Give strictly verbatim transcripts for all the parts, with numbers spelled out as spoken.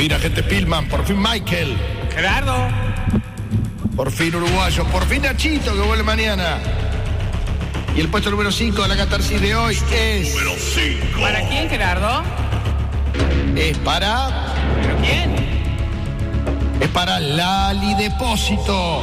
fin agente Pillman, por fin Michael. Gerardo. Por fin uruguayo, por fin Nachito que vuelve mañana. Y el puesto número cinco de la catarsis de hoy es... Número cinco. ¿Para quién, Gerardo? Es para... ¿Pero quién? Es para Lali Depósito.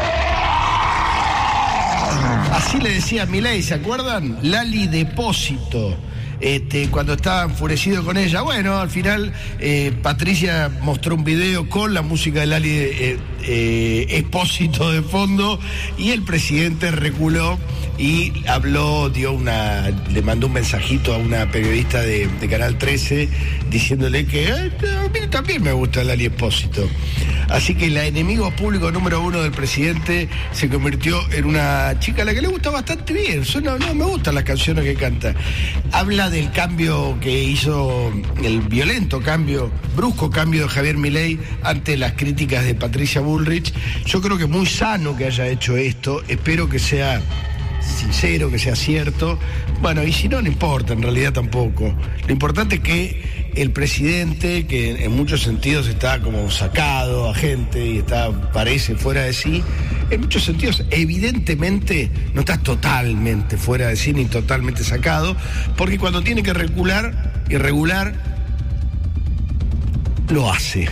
Así le decía Milei, ¿se acuerdan? Lali Depósito. Este, cuando estaba enfurecido con ella. Bueno, al final eh, Patricia mostró un video con la música de Lali eh, eh, Expósito de fondo y el presidente reculó y habló, dio una, le mandó un mensajito a una periodista de, de Canal trece diciéndole que eh, a mí también me gusta Lali Expósito. Así que la enemigo público número uno del presidente se convirtió en una chica a la que le gusta bastante bien. Suena, no, me gustan las canciones que canta. Habla del cambio que hizo, el violento cambio, brusco cambio de Javier Milei ante las críticas de Patricia Bullrich. Yo creo que es muy sano que haya hecho esto. Espero que sea sincero, que sea cierto. Bueno, y si no, no importa, en realidad tampoco. Lo importante es que el presidente, que en muchos sentidos está como sacado a gente y está, parece fuera de sí, en muchos sentidos, evidentemente, no está totalmente fuera de sí ni totalmente sacado, porque cuando tiene que recular y regular, lo hace.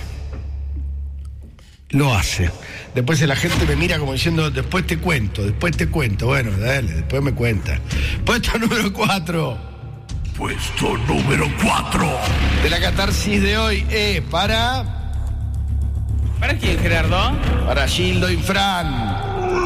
Lo hace. Después la gente me mira como diciendo, después te cuento, después te cuento. Bueno, dale, después me cuenta. Puesto número cuatro. Puesto número cuatro. De la catarsis de hoy es para... ¿Para quién, Gerardo? Para Gildo Infran.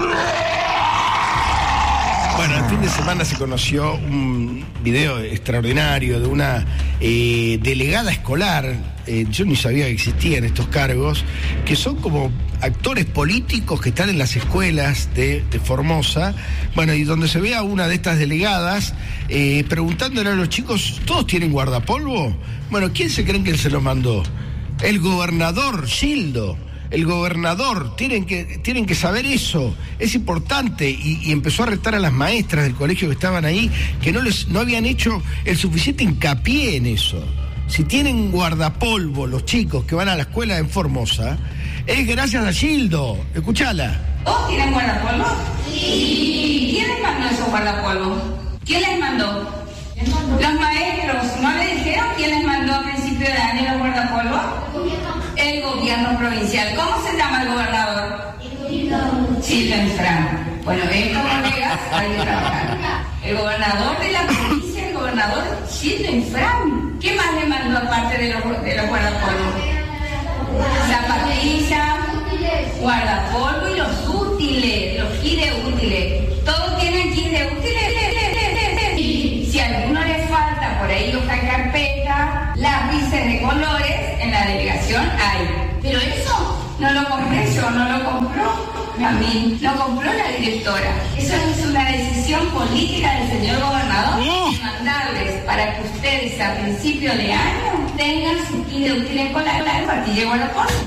Bueno, el fin de semana se conoció un video extraordinario de una eh, delegada escolar, eh, yo ni sabía que existían estos cargos, que son como actores políticos que están en las escuelas de, de Formosa, bueno, y donde se ve a una de estas delegadas eh, preguntándole a los chicos, ¿todos tienen guardapolvo? Bueno, ¿quién se creen que se lo mandó? El gobernador Gildo. El gobernador, tienen que, tienen que saber eso, es importante, y, y empezó a retar a las maestras del colegio que estaban ahí, que no les, no habían hecho el suficiente hincapié en eso. Si tienen guardapolvo los chicos que van a la escuela en Formosa, es gracias a Gildo. Escuchala. ¿Todos tienen guardapolvo? Sí. ¿Quién les mandó esos guardapolvos? ¿Quién les mandó? Los maestros, ¿no le dijeron quién les mandó a principio de año los guardapolvos? El gobierno provincial. ¿Cómo se llama el gobernador? Gildo Infran. Bueno, ven colegas, hay que trabajar. El gobernador de la provincia, el gobernador Gildo Infran. ¿Qué más le mandó aparte de los, de los guardapolvos? Zapatillas, guardapolvo y los útiles, los kits útiles. ¿Todos tienen kits útiles? Si a alguno le falta por ahí hoja de carpeta, lápices de colores, en la delegación hay. Pero eso no lo compré yo, no lo compró a mí, lo compró la directora. Eso es una decisión política del señor gobernador, de mandarles para que ustedes a principio de año tengan su kit de útiles escolar para que llegó a la cosa.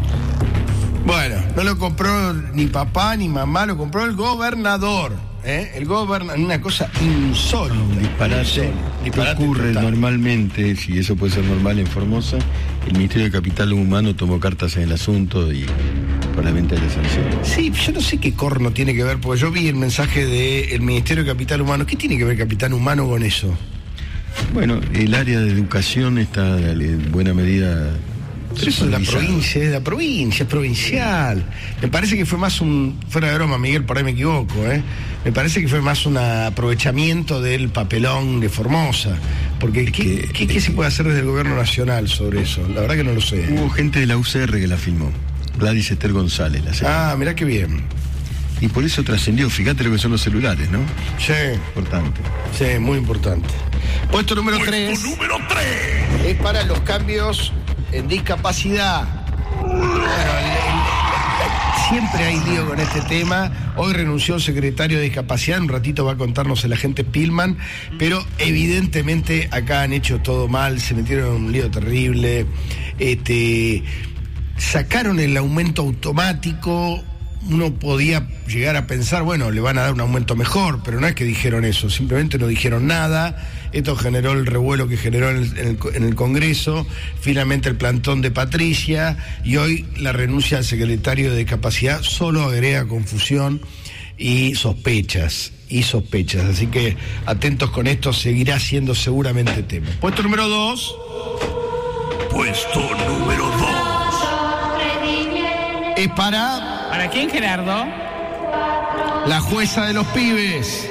Bueno, no lo compró ni papá ni mamá, lo compró el gobernador. ¿Eh? El gobernador, una cosa insólita. Un disparate, disparate ocurre total. Normalmente, si eso puede ser normal en Formosa, el Ministerio de Capital Humano tomó cartas en el asunto y por la venta de la sanción. Sí, yo no sé qué corno tiene que ver, porque yo vi el mensaje del Ministerio de Capital Humano. ¿Qué tiene que ver Capital Humano con eso? Bueno, el área de educación está en buena medida... Pero eso es la provincia, es la provincia, es provincial. Me parece que fue más un, fuera de broma, Miguel, por ahí me equivoco, ¿eh? Me parece que fue más un aprovechamiento del papelón de Formosa. Porque, ¿qué, que, ¿qué, qué se puede hacer desde el gobierno nacional sobre eso? La verdad que no lo sé. Hubo gente de la U C R que la filmó. Gladys Esther González, la señora. Ah, mirá qué bien. Y por eso trascendió, fíjate lo que son los celulares, ¿no? Sí. Importante. Sí, muy importante. Puesto número tres. Puesto número tres. Es para los cambios en discapacidad. Bueno, el, el, siempre hay lío con este tema. Hoy renunció el secretario de Discapacidad, un ratito va a contarnos el agente Pillman, pero evidentemente acá han hecho todo mal, se metieron en un lío terrible. Este, sacaron el aumento automático, uno podía llegar a pensar, bueno, le van a dar un aumento mejor, pero no es que dijeron eso, simplemente no dijeron nada. Esto generó el revuelo que generó en el, en el, en el Congreso, finalmente el plantón de Patricia, y hoy la renuncia al secretario de Discapacidad solo agrega confusión y sospechas, y sospechas. Así que atentos con esto, seguirá siendo seguramente tema. Puesto número dos. Puesto número dos. Es para... ¿Para quién, Gerardo? La jueza de los pibes.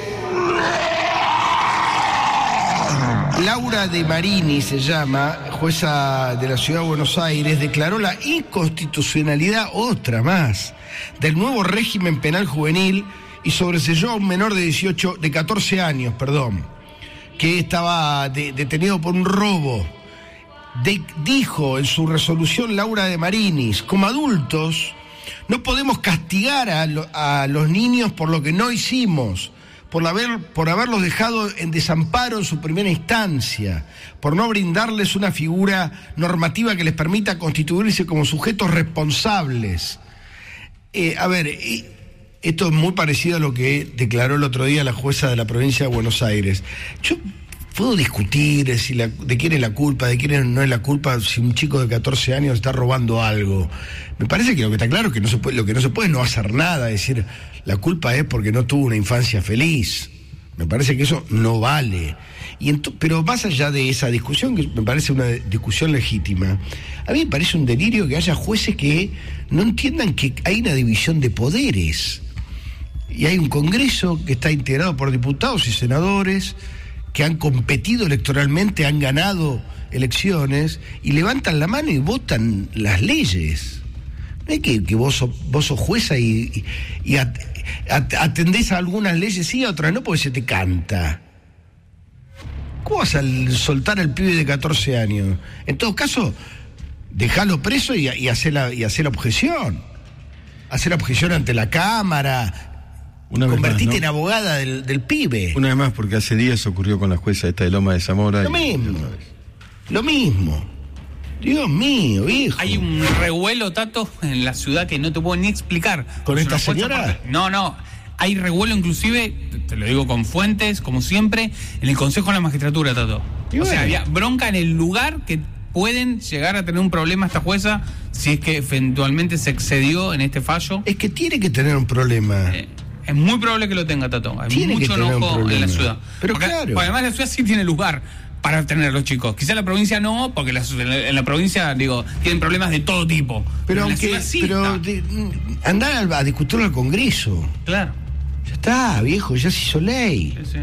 Laura De Marini se llama, jueza de la Ciudad de Buenos Aires, declaró la inconstitucionalidad, otra más, del nuevo régimen penal juvenil y sobreseyó a un menor de dieciocho, de catorce años, perdón, que estaba de, detenido por un robo. De, dijo en su resolución Laura De Marini, como adultos no podemos castigar a, lo, a los niños por lo que no hicimos, por, haber, por haberlos dejado en desamparo en su primera instancia, por no brindarles una figura normativa que les permita constituirse como sujetos responsables. Eh, a ver, eh, esto es muy parecido a lo que declaró el otro día la jueza de la provincia de Buenos Aires. Yo puedo discutir si la, de quién es la culpa, de quién no es la culpa, si un chico de catorce años está robando algo. Me parece que lo que está claro es que no se puede, lo que no se puede es no hacer nada, es decir, la culpa es porque no tuvo una infancia feliz. Me parece que eso no vale. Y ento, pero más allá de esa discusión, que me parece una discusión legítima, a mí me parece un delirio que haya jueces que no entiendan que hay una división de poderes. Y hay un Congreso que está integrado por diputados y senadores que han competido electoralmente, han ganado elecciones y levantan la mano y votan las leyes. No es que, que vos, sos, vos sos jueza y, y, y at, at, atendés a algunas leyes sí, a otras no, porque se te canta. ¿Cómo vas a soltar al pibe de catorce años? En todo caso, dejalo preso y, y hacer la, y hacer la objeción. Hacer la objeción ante la Cámara. Una Convertite más, ¿no? en abogada del, del pibe. Una vez más, porque hace días ocurrió con la jueza esta de Loma de Zamora. Lo y... mismo. Lo mismo. Dios mío, hijo. Hay un revuelo, Tato, en la ciudad que no te puedo ni explicar. ¿Con esta señora? Parte... No, no. Hay revuelo inclusive, te lo digo con fuentes, como siempre, en el Consejo de la Magistratura, Tato. Y o bueno. sea, había bronca en el lugar que pueden llegar a tener un problema esta jueza si es que eventualmente se excedió en este fallo. Es que tiene que tener un problema. Eh, Es muy probable que lo tenga, Tato. Hay tiene mucho enojo en la ciudad. Pero porque, claro. Porque además la ciudad sí tiene lugar para tener a los chicos. Quizá la provincia no, porque la, en la provincia, digo, tienen problemas de todo tipo. Pero, pero aunque, en la ciudad sí pero de, andar a, a discutirlo al Congreso. Claro. Ya está, viejo, ya se hizo ley. Sí, sí.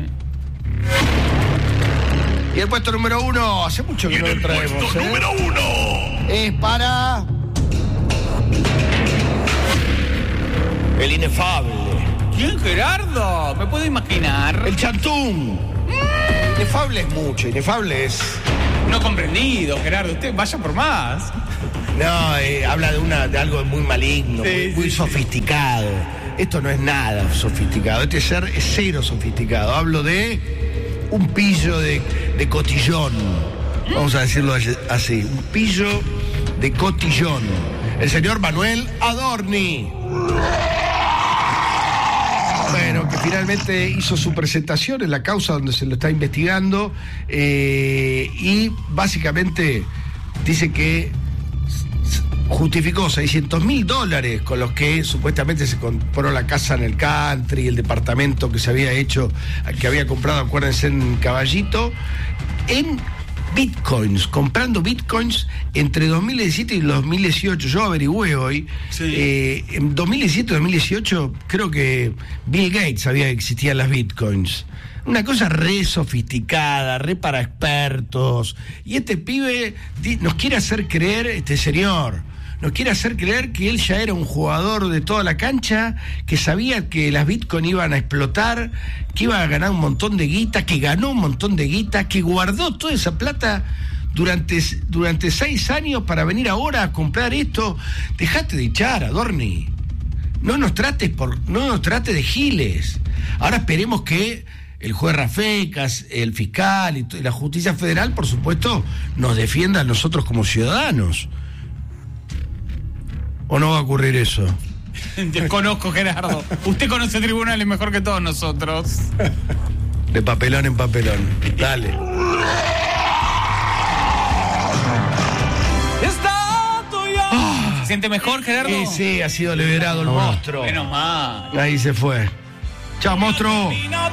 Y el puesto número uno, hace mucho que y no el lo traemos. puesto ¿eh? número uno es para el inefable. ¿Quién, Gerardo? ¿Me puedo imaginar? El Chantún. Mm. Inefable es mucho, inefable es... No comprendido, Gerardo. Usted vaya por más. No, eh, habla de una de algo muy maligno, sí, muy, sí, muy sí. sofisticado. Esto no es nada sofisticado. Este ser es cero sofisticado. Hablo de un pillo de, de cotillón. Vamos a decirlo así. Un pillo de cotillón. El señor Manuel Adorni. Bueno, que finalmente hizo su presentación en la causa donde se lo está investigando eh, y básicamente dice que justificó seiscientos mil dólares con los que supuestamente se compró la casa en el country, el departamento que se había hecho, que había comprado, acuérdense, en Caballito, en bitcoins, comprando bitcoins entre dos mil diecisiete y dos mil dieciocho. Yo averigüé hoy, sí. eh, en dos mil diecisiete y dos mil dieciocho creo que Bill Gates sabía que existían las bitcoins. Una cosa re sofisticada, re para expertos. Y este pibe nos quiere hacer creer, este señor, nos quiere hacer creer que él ya era un jugador de toda la cancha, que sabía que las bitcoins iban a explotar, que iba a ganar un montón de guita, que ganó un montón de guita, que guardó toda esa plata durante, durante seis años para venir ahora a comprar esto. Dejate de echar, Adorni. No nos trates por, no nos trate de giles. Ahora esperemos que el juez Rafecas, el fiscal y la justicia federal, por supuesto, nos defienda a nosotros como ciudadanos. ¿O no va a ocurrir eso? Desconozco, Gerardo. Usted conoce tribunales mejor que todos nosotros. De papelón en papelón. Dale. ¿Se siente mejor, Gerardo? Sí, sí, ha sido liberado el monstruo. Menos mal. Ahí se fue. Chao, monstruo.